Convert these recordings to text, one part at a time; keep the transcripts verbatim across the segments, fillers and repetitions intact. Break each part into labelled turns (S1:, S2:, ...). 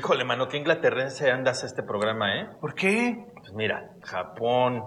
S1: Híjole, mano, qué inglaterrense andas este programa, ¿eh?
S2: ¿Por qué?
S1: Pues mira, Japón.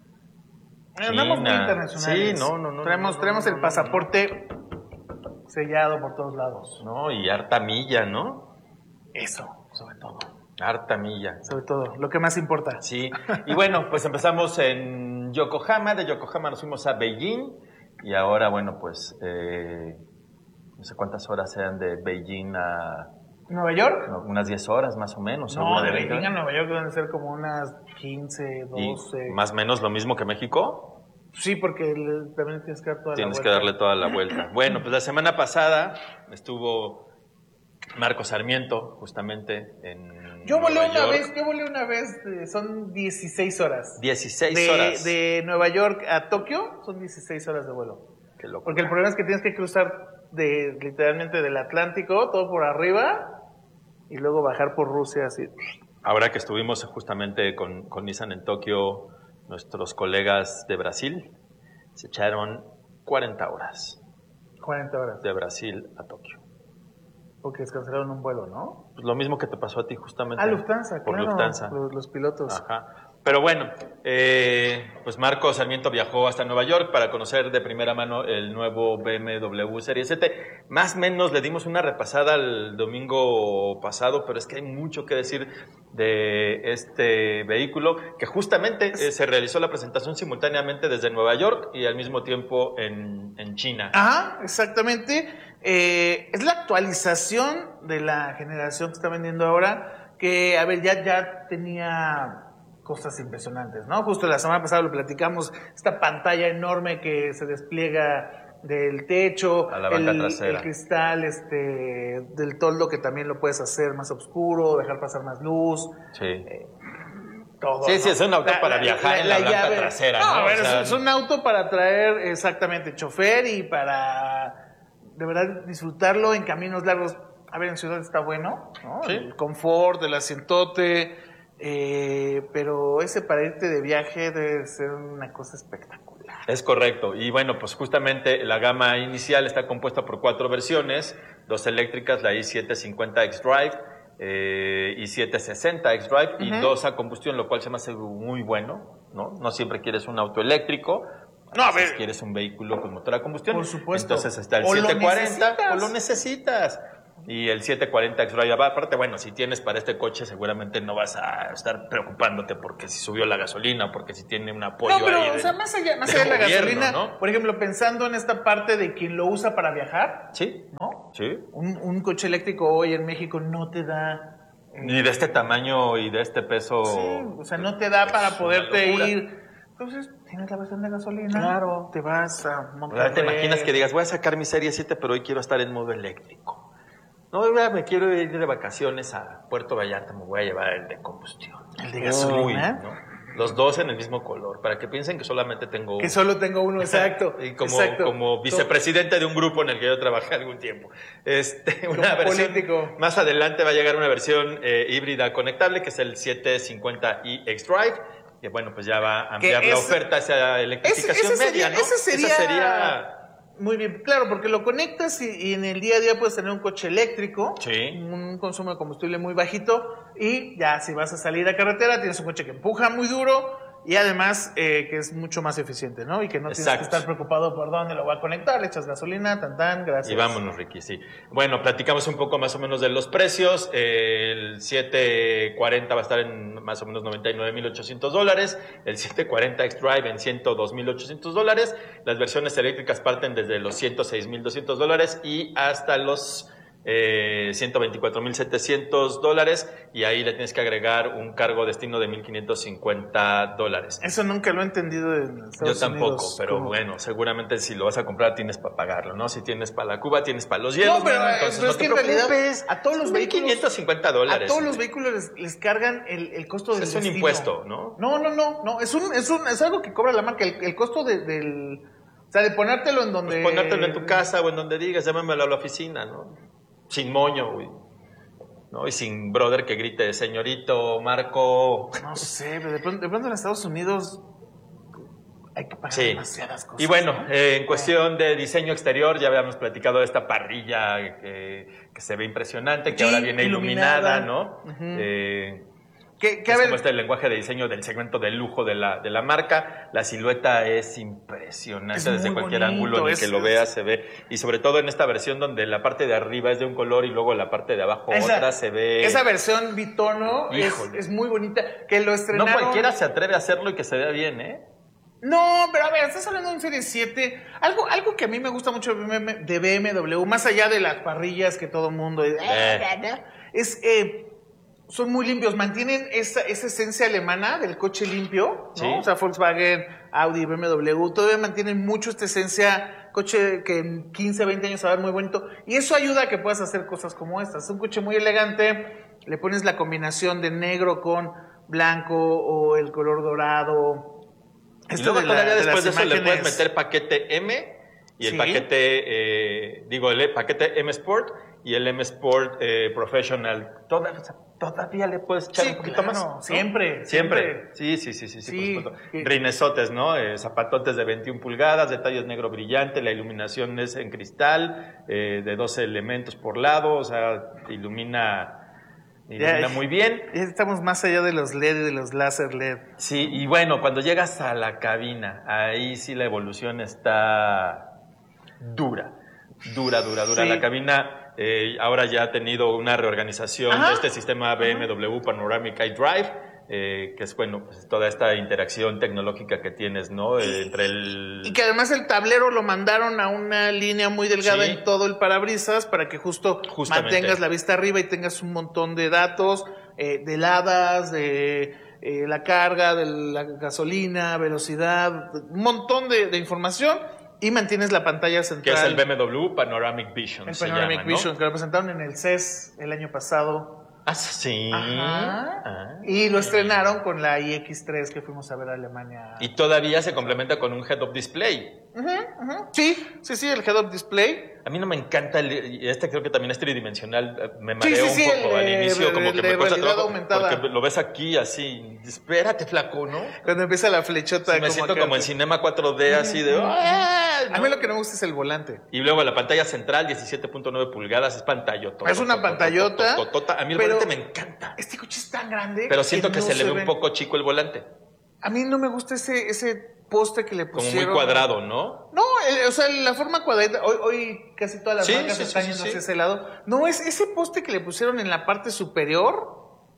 S2: Andamos muy
S1: China.
S2: internacionales.
S1: Sí, no, no, no.
S2: Traemos,
S1: no, no,
S2: traemos
S1: no,
S2: el
S1: no,
S2: pasaporte sellado por todos lados.
S1: No, y harta milla, ¿no?
S2: Eso, sobre todo.
S1: Harta milla.
S2: Sobre todo, lo que más importa.
S1: Sí, y bueno, pues empezamos en Yokohama, de Yokohama nos fuimos a Beijing, y ahora, bueno, pues, eh, no sé cuántas horas sean de Beijing a...
S2: ¿Nueva York?
S1: no, unas diez horas más o menos.
S2: No, de
S1: seguramente.
S2: Beijing a Nueva York deben ser como unas quince,
S1: Y
S2: doce.
S1: más o menos lo mismo que México.
S2: Sí, porque le- también tienes que dar toda
S1: Tienes
S2: la
S1: que
S2: vuelta.
S1: darle toda la vuelta. Bueno, pues la semana pasada estuvo Marco Sarmiento, justamente en
S2: Yo volé
S1: Nueva
S2: una
S1: York.
S2: vez, yo volé una vez, eh, son dieciséis horas.
S1: dieciséis
S2: de,
S1: horas.
S2: De Nueva York a Tokio son dieciséis horas de vuelo.
S1: Qué loco.
S2: Porque el problema es que tienes que cruzar de literalmente del Atlántico, todo por arriba, y luego bajar por Rusia así.
S1: Ahora que estuvimos justamente con, con Nissan en Tokio, nuestros colegas de Brasil se echaron cuarenta horas
S2: cuarenta horas.
S1: de Brasil a Tokio.
S2: Porque descancelaron un vuelo, ¿no?
S1: Pues lo mismo que te pasó a ti justamente.
S2: Ah, Lufthansa,
S1: por
S2: claro.
S1: Lufthansa.
S2: Los, los pilotos.
S1: Ajá. Pero bueno, eh, pues Marco Sarmiento viajó hasta Nueva York para conocer de primera mano el nuevo B M W Serie siete. Más o menos le dimos una repasada el domingo pasado, pero es que hay mucho que decir de este vehículo, que justamente eh, se realizó la presentación simultáneamente desde Nueva York y al mismo tiempo en, en China.
S2: Ajá, exactamente. Eh, es la actualización de la generación que está vendiendo ahora, que, a ver, ya, ya tenía cosas impresionantes, ¿no? Justo la semana pasada lo platicamos, esta pantalla enorme que se despliega del techo,
S1: A la banca
S2: el,
S1: trasera.
S2: el cristal este, del toldo que también lo puedes hacer más oscuro, dejar pasar más luz.
S1: Sí.
S2: Eh, todo,
S1: Sí,
S2: ¿no?
S1: sí, es un auto para viajar en la blanca trasera, ¿no?
S2: a ver,
S1: O sea,
S2: es, es un auto para traer exactamente chofer y para de verdad disfrutarlo en caminos largos. A ver, en ciudad está bueno, ¿no?
S1: Sí.
S2: El confort, el asientote, eh, pero ese para irte de viaje debe ser una cosa espectacular.
S1: Es correcto. Y bueno, pues justamente la gama inicial está compuesta por cuatro versiones, dos eléctricas, la i siete cincuenta X-Drive, eh, i siete sesenta X-Drive y
S2: Ujú.
S1: dos a combustión, lo cual se me hace muy bueno, ¿no? No siempre quieres un auto eléctrico.
S2: No, a
S1: veces
S2: ver.
S1: quieres un vehículo con motor a combustión.
S2: Por supuesto.
S1: Entonces está el
S2: O lo
S1: setecientos cuarenta
S2: necesitas.
S1: o lo necesitas. Y el setecientos cuarenta X-Drive, aparte, bueno, si tienes para este coche seguramente no vas a estar preocupándote porque si subió la gasolina, porque si tiene un apoyo
S2: No, pero,
S1: ahí
S2: o
S1: de-
S2: sea, más allá, más
S1: del
S2: allá de la
S1: gobierno,
S2: gasolina,
S1: ¿no?
S2: por ejemplo, pensando en esta parte de quien lo usa para viajar,
S1: Sí,
S2: ¿no?
S1: sí.
S2: Un, un coche eléctrico hoy en México no te da... eh,
S1: Ni de este tamaño y de este peso.
S2: sí, o sea, no te da para
S1: es una
S2: poderte
S1: locura.
S2: ir. Entonces, tienes la versión de gasolina.
S1: Claro.
S2: Te vas a
S1: ¿Verdad?
S2: Monterrey.
S1: ¿Te imaginas que digas, voy a sacar mi Serie siete, pero hoy quiero estar en modo eléctrico? No, ya me quiero ir de vacaciones a Puerto Vallarta, me voy a llevar el de combustión.
S2: ¿El de gasolina?
S1: Uy, ¿no? Los dos en el mismo color, para que piensen que solamente tengo
S2: Que
S1: uno.
S2: solo tengo uno, exacto.
S1: Y como,
S2: exacto.
S1: como vicepresidente de un grupo en el que yo trabajé algún tiempo. Este, una
S2: Como
S1: versión,
S2: político.
S1: más adelante va a llegar una versión eh, híbrida conectable, que es el setecientos cincuenta i X-Drive, que bueno, pues ya va a ampliar
S2: Que
S1: la
S2: es-
S1: oferta hacia electrificación
S2: Ese- ese
S1: media,
S2: sería-
S1: ¿no?
S2: ese sería-
S1: Esa sería...
S2: Muy bien, claro, porque lo conectas y, y en el día a día puedes tener un coche eléctrico,
S1: Sí.
S2: un consumo de combustible muy bajito y ya si vas a salir a carretera tienes un coche que empuja muy duro y además eh, que es mucho más eficiente, ¿no? Y que no tienes
S1: Exacto.
S2: que estar preocupado por dónde lo va a conectar, le echas gasolina, tan tan, gracias.
S1: Y vámonos, Ricky, sí. Bueno, platicamos un poco más o menos de los precios. Eh, el setecientos cuarenta va a estar en más o menos noventa y nueve mil ochocientos dólares. El setecientos cuarenta X-Drive en ciento dos mil ochocientos dólares. Las versiones eléctricas parten desde los ciento seis mil doscientos dólares y hasta los eh, ciento veinticuatro mil setecientos dólares. Y ahí le tienes que agregar un cargo destino de mil quinientos cincuenta dólares.
S2: Eso nunca lo he entendido en Estados
S1: Yo tampoco,
S2: Unidos,
S1: pero
S2: como-
S1: bueno, seguramente si lo vas a comprar tienes para pagarlo, ¿no? Si tienes para la Cuba, tienes para los hielos,
S2: No, pero,
S1: mano,
S2: eh,
S1: entonces
S2: pero
S1: no
S2: es
S1: te
S2: que en realidad
S1: preocupes.
S2: a todos los
S1: mil
S2: vehículos-
S1: quinientos cincuenta dólares.
S2: A todos los vehículos les, les cargan el, el costo del
S1: Es un
S2: destino.
S1: impuesto, ¿no?
S2: No, no, no, no. Es un, es un, es algo que cobra la marca. El, el costo de- del, o sea, de ponértelo en donde.
S1: Pues ponértelo en tu casa o en donde digas, llámamelo a la oficina, ¿no? Sin moño, güey. ¿No? Y sin brother que grite, señorito, Marco.
S2: No sé, pero de pronto, de pronto en Estados Unidos hay que pagar
S1: Sí.
S2: demasiadas cosas.
S1: Y bueno,
S2: ¿no?
S1: eh, en cuestión de diseño exterior, ya habíamos platicado de esta parrilla eh, que se ve impresionante, que
S2: Sí,
S1: ahora viene iluminada,
S2: iluminada.
S1: ¿no?
S2: Ujú.
S1: Eh,
S2: Que, que
S1: es
S2: a ver,
S1: como este lenguaje de diseño del segmento de lujo de la, de la marca. La silueta es impresionante
S2: Es
S1: desde
S2: muy
S1: cualquier
S2: bonito,
S1: ángulo en el
S2: es-
S1: que lo
S2: es-
S1: veas se ve. Y sobre todo en esta versión donde la parte de arriba es de un color y luego la parte de abajo
S2: esa,
S1: otra se ve...
S2: esa versión bitono es,
S1: Híjole.
S2: es muy bonita. Que lo
S1: No
S2: estrenaron.
S1: cualquiera se atreve a hacerlo y que se vea bien, ¿eh?
S2: No, pero a ver, estás hablando de un Serie siete. Algo, algo que a mí me gusta mucho de B M- de B M W, más allá de las parrillas que todo mundo... Eh. Es... Eh, son muy limpios, mantienen esa, esa esencia alemana del coche limpio, ¿no?
S1: Sí.
S2: O sea, Volkswagen, Audi, B M W, todavía mantienen mucho esta esencia, coche que en quince, veinte años va a ver muy bonito, y eso ayuda a que puedas hacer cosas como estas. Es un coche muy elegante, le pones la combinación de negro con blanco o el color dorado.
S1: Y
S2: Esto
S1: luego
S2: de la-
S1: todavía
S2: de
S1: después
S2: las
S1: de eso le puedes
S2: imágenes-
S1: meter paquete M y el
S2: Sí.
S1: paquete, eh, digo, el paquete M Sport y el M Sport eh, Professional. Toda- o sea, todavía le puedes echar
S2: Sí,
S1: un poquito
S2: claro,
S1: más. ¿no?
S2: siempre,
S1: Siempre.
S2: siempre.
S1: Sí, sí, sí, sí, sí,
S2: Sí,
S1: por supuesto.
S2: que-
S1: Rinesotes, ¿no? Eh, zapatotes de veintiuna pulgadas, detalles negro brillante, la iluminación es en cristal, eh, de doce elementos por lado, o sea, ilumina, ilumina
S2: Ya,
S1: muy bien.
S2: Ya estamos más allá de los L E D y de los láser L E D.
S1: Sí, y bueno, cuando llegas a la cabina, ahí sí la evolución está dura, dura, dura, dura.
S2: Sí.
S1: La cabina eh, ahora ya ha tenido una reorganización
S2: Ajá.
S1: de este sistema B M W Panoramic iDrive, eh, que es, bueno, pues toda esta interacción tecnológica que tienes, ¿no? Eh, entre el...
S2: Y que además el tablero lo mandaron a una línea muy delgada
S1: Sí.
S2: en todo el parabrisas para que justo
S1: Justamente.
S2: mantengas la vista arriba y tengas un montón de datos, eh, de heladas, de eh, la carga, de la gasolina, velocidad, un montón de, de información, y mantienes la pantalla
S1: que
S2: central.
S1: es el B M W Panoramic Vision.
S2: el
S1: se
S2: Panoramic
S1: llama, ¿no?
S2: Vision, que lo presentaron en el C E S el año pasado.
S1: Ah, sí.
S2: Ajá.
S1: Ah.
S2: Y lo estrenaron con la i equis tres que fuimos a ver a Alemania.
S1: Y todavía se complementa con un head-up display.
S2: Ujú, ujú. Sí, sí, sí, el head-up display.
S1: A mí no me encanta, el, y este creo que también es tridimensional, eh, me
S2: Sí,
S1: mareo
S2: sí, sí,
S1: un poco
S2: el,
S1: al inicio,
S2: eh,
S1: como
S2: el
S1: que
S2: de
S1: me cuesta
S2: realidad
S1: trabajo,
S2: aumentada.
S1: porque lo ves aquí así, espérate flaco, ¿no?
S2: Cuando empieza la flechota.
S1: Sí, me siento
S2: acá.
S1: como en Cinema cuatro D, así de... ¡ah!
S2: A mí lo que no me gusta es el volante.
S1: Y luego la pantalla central, diecisiete punto nueve pulgadas, es pantallota.
S2: Es una pantallota,
S1: A mí el
S2: pero-
S1: volante me encanta,
S2: Este coche es tan grande.
S1: pero siento que
S2: no
S1: se le ve
S2: ve-
S1: un poco chico el volante,
S2: A mí no me gusta ese, ese poste que le
S1: como
S2: pusieron.
S1: muy cuadrado, ¿no?
S2: No, el- o sea, la forma cuadrada. Hoy, hoy casi todas las
S1: Sí,
S2: marcas
S1: sí,
S2: están
S1: sí,
S2: yendo
S1: sí,
S2: hacia
S1: sí.
S2: ese lado. No, es ese poste que le pusieron en la parte superior.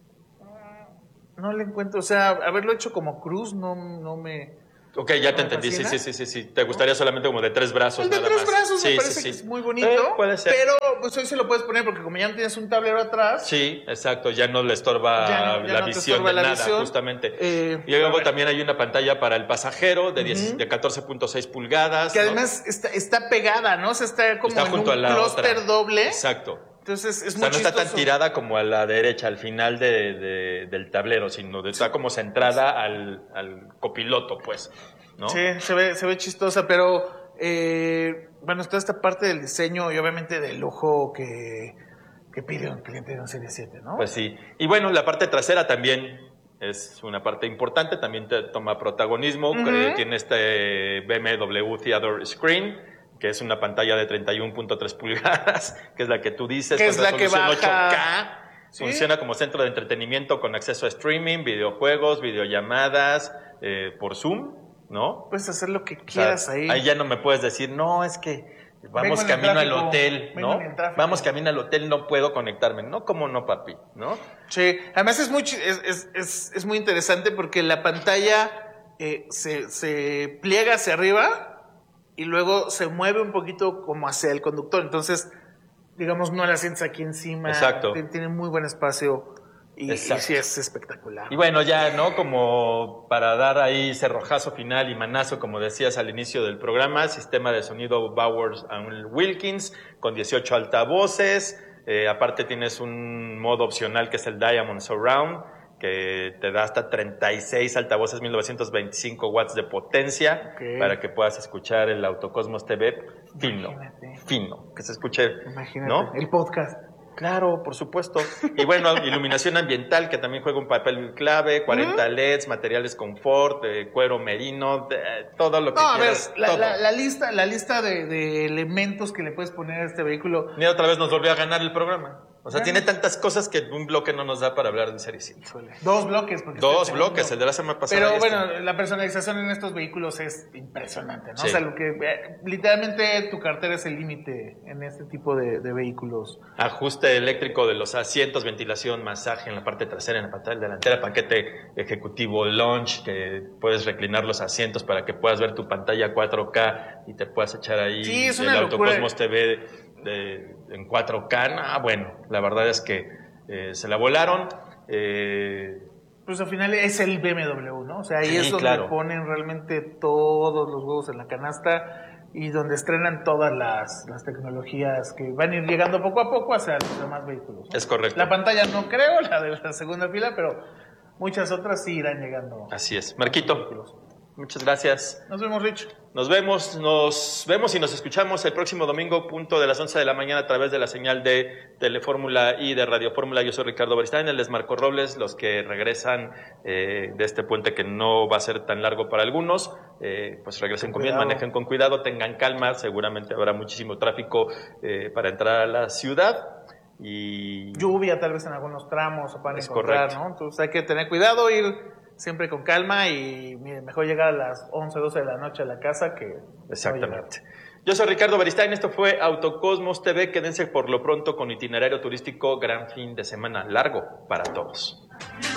S2: No le encuentro. O sea, haberlo hecho como cruz no, no me.
S1: Ok, ya
S2: ¿No
S1: te
S2: me
S1: entendí, sí,
S2: fascina?
S1: sí, sí, sí, sí. Te gustaría solamente como de tres brazos
S2: El de
S1: nada
S2: tres
S1: más.
S2: brazos
S1: Sí,
S2: me parece
S1: sí, sí.
S2: que es muy bonito.
S1: Eh, puede ser.
S2: Pero pues hoy se lo puedes poner porque como ya no tienes un tablero atrás.
S1: Sí, exacto, ya no le estorba
S2: Ya no- ya
S1: la
S2: no te
S1: visión
S2: estorba
S1: de
S2: la
S1: nada,
S2: visión.
S1: justamente.
S2: Eh,
S1: y luego
S2: a ver.
S1: también hay una pantalla para el pasajero de, diez
S2: Ujú.
S1: de catorce punto seis pulgadas.
S2: Que
S1: ¿no?
S2: además está, está pegada, ¿no? O sea, está como
S1: está
S2: en
S1: junto
S2: un
S1: a la
S2: clúster
S1: otra.
S2: doble.
S1: Exacto.
S2: Entonces es
S1: O sea,
S2: muy
S1: no está tan
S2: chistoso.
S1: tirada como a la derecha, al final de, de- del tablero, sino de- está como centrada al, al copiloto, pues, ¿no?
S2: Sí, se ve, se ve chistosa, pero eh, bueno, está esta parte del diseño y obviamente del lujo que, que pide un cliente de un Serie siete, ¿no?
S1: Pues sí. Y bueno, la parte trasera también es una parte importante, también te toma protagonismo.
S2: Ujú.
S1: Eh, tiene este B M W Theater Screen, que es una pantalla de treinta y uno punto tres pulgadas, que es la que tú dices,
S2: Que
S1: con
S2: es la que
S1: resolución
S2: baja.
S1: ocho K.
S2: Sí.
S1: Funciona como centro de entretenimiento con acceso a streaming, videojuegos, videollamadas, eh, por Zoom, ¿no?
S2: Puedes hacer lo que
S1: O sea,
S2: quieras ahí.
S1: ahí ya no me puedes decir, no, es que
S2: Vengo
S1: vamos
S2: en el
S1: camino al
S2: tráfico,
S1: hotel,
S2: vengo
S1: ¿no?
S2: en el tráfico.
S1: Vamos camino al hotel, no puedo conectarme. No, ¿cómo no, papi? ¿No?
S2: Sí, además es muy, chi- es, es, es, es muy interesante porque la pantalla eh, se, se pliega hacia arriba y luego se mueve un poquito como hacia el conductor. Entonces, digamos, no la sientes aquí encima.
S1: Exacto.
S2: Tiene, tiene muy buen espacio y, y
S1: Exacto.
S2: sí es espectacular.
S1: Y bueno, ya, ¿no? Como para dar ahí cerrojazo final y manazo, como decías al inicio del programa, sistema de sonido Bowers and Wilkins con dieciocho altavoces. Eh, aparte tienes un modo opcional que es el Diamond Surround, que te da hasta treinta y seis altavoces, mil novecientos veinticinco watts de potencia,
S2: Ok.
S1: para que puedas escuchar el Autocosmos T V fino,
S2: Imagínate.
S1: fino, que se escuche,
S2: Imagínate,
S1: ¿no?
S2: el podcast.
S1: Claro, por supuesto. Y bueno, iluminación ambiental, que también juega un papel clave, cuarenta L E Ds, materiales confort, eh, cuero merino, de, todo lo que
S2: no,
S1: quieras.
S2: A ver, la,
S1: todo.
S2: la, la lista, la lista de, de elementos que le puedes poner a este vehículo.
S1: Mira, otra vez nos volvió a ganar el programa. O sea,
S2: Bueno.
S1: tiene tantas cosas que un bloque no nos da para hablar de Serie cinco.
S2: Dos bloques. Porque
S1: Dos
S2: este
S1: bloques,
S2: segundo.
S1: el de la semana pasada.
S2: Pero
S1: y
S2: bueno,
S1: este.
S2: la personalización en estos vehículos es impresionante, ¿no?
S1: Sí.
S2: O sea, lo que eh, literalmente tu cartera es el límite en este tipo de, de vehículos.
S1: Ajuste eléctrico de los asientos, ventilación, masaje en la parte trasera, en la pantalla delantera, paquete ejecutivo launch, que puedes reclinar los asientos para que puedas ver tu pantalla cuatro K y te puedas echar ahí
S2: Sí, es
S1: el
S2: una locura.
S1: Autocosmos T V de, en cuatro K. Ah, bueno, la verdad es que eh, se la volaron. Eh,
S2: Pues al final es el B M W, ¿no? O sea, ahí
S1: Sí,
S2: es donde
S1: claro.
S2: ponen realmente todos los huevos en la canasta y donde estrenan todas las, las tecnologías que van a ir llegando poco a poco hacia los demás vehículos, ¿no?
S1: Es correcto.
S2: La pantalla no creo, la de la segunda fila, pero muchas otras sí irán llegando.
S1: Así es. Marquito, muchas gracias.
S2: Nos vemos, Rich.
S1: Nos vemos, nos vemos y nos escuchamos el próximo domingo, punto de las once de la mañana, a través de la señal de Telefórmula y de Radio Fórmula. Yo soy Ricardo Beristain, él es Marco Robles, los que regresan eh, de este puente que no va a ser tan largo para algunos, eh, pues regresen con, con bien, manejen con cuidado, tengan calma, seguramente habrá muchísimo tráfico eh, para entrar a la ciudad. Y
S2: lluvia tal vez en algunos tramos o para
S1: es
S2: encontrar,
S1: correcto.
S2: ¿no? Entonces hay que tener cuidado, ir siempre con calma y mire, mejor llegar a las once, doce de la noche a la casa que...
S1: Exactamente. Yo soy Ricardo Beristain, esto fue Autocosmos T V, quédense por lo pronto con itinerario turístico, gran fin de semana largo para todos.